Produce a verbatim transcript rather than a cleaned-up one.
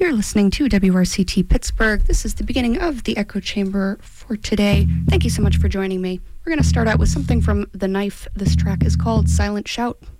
You're listening to W R C T Pittsburgh. This is the beginning of the Echo Chamber for today. Thank you so much for joining me. We're going to start out with something from The Knife. This track is called Silent Shout.